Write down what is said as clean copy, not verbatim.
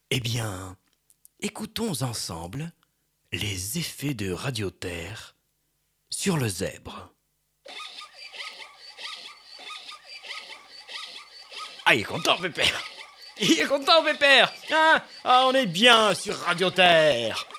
Eh bien, écoutons ensemble les effets de Radioterre sur le zèbre. Ah, il est content, Pépère. Il est content, Pépère. On est bien sur Radioterre.